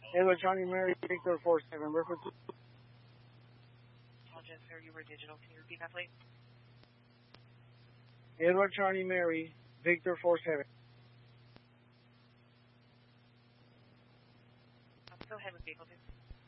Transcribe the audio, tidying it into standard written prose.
Edward Johnny Mary Victor 47. Reference. Apologize, sir. You were digital. Can you repeat that, please? Edward Johnny Mary Victor 47. Go ahead with vehicle, please.